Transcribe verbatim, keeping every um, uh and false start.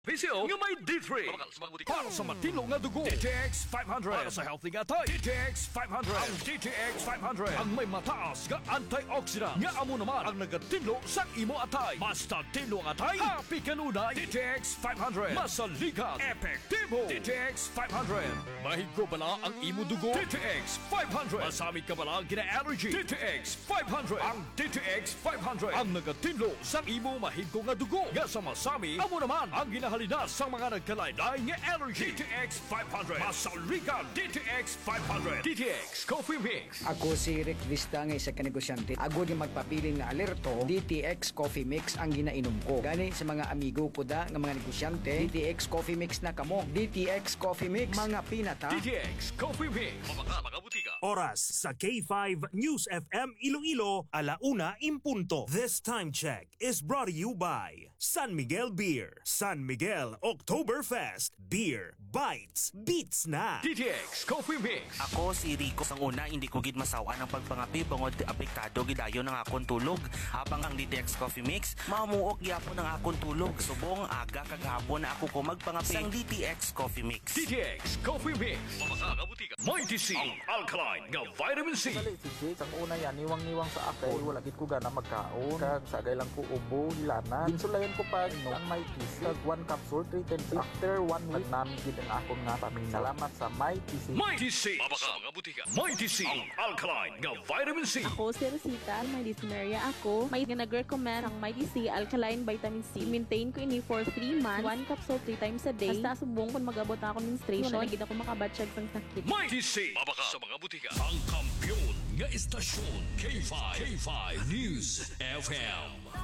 P C O nga may D three. Para sa matino nga dugo, D T X five hundred. Para sa healthy nga tayo, D T X five hundred. Ang D T X five hundred ang may mataas nga antioxidant nga amo naman ang nagatinlo sa imo atay. Basta tinlo nga atay, happy kanunay. D T X five hundred masaligan, epektibo. D T X five hundred mahigko bala ang imo dugo. D T X five hundred masamit ka bala gina-allergy. D T X five hundred ang D T X five hundred ang nagatinlo sa imo mahigko nga dugo. Nga sa masami, amo naman ang gina halina sa mga nagkalain-lain nga allergy. D T X five hundred masaligan. D T X five hundred D T X Coffee Mix. Ako si Rick Vista nga isa ka negosyante. Ako di magpapiling na alerto, D T X Coffee Mix ang ginainom ko. Gani sa mga amigo ko da nga mga negosyante, D T X Coffee Mix na kamo. D T X Coffee Mix, mga pinata. D T X Coffee Mix. Mga mga butika. Oras sa K five News F M Iloilo, alauna impunto. This time check is brought to you by San Miguel Beer. San Miguel Oktoberfest Beer Bites Beats na. D T X Coffee Mix. Ako si Rico. Sang una, hindi ko gid masawa ng pagpangapi bangod apektado gidayon ng akong tulog. Habang ang D T X Coffee Mix, mamuok gyapon ng akong tulog. Subong aga kagahapon na ako ko magpangapi sang D T X Coffee Mix. D T X Coffee Mix. Mga kabutika. Mighty C ang alkaline nga vitamin C. Dali si Jake, ang una yan, niwang-niwang sa akay, wala gid ko gana magkaon. Kag sagay lang ko ubo, hilana. Ginsulayan ko pa no, ang may T C. Kag one capsule, three ten C. After one week, namin gid ang akon nga paminaw. Salamat sa may T C. Mighty C. Mga kabutika. Mighty C ang alkaline nga vitamin C. Ako si Rosita, may dysmenorrhea ako. May nag-recommend ang Mighty C Alkaline Vitamin C. Maintain ko ini for three months. One capsule three times a day. Basta subong kung mag-abot na ako menstruation. Wala gid ako makabatsyag sang sakit. Mighty C. Mabaka sa mga butika. Ang kampiyon nga istasyon K five. K five News F M.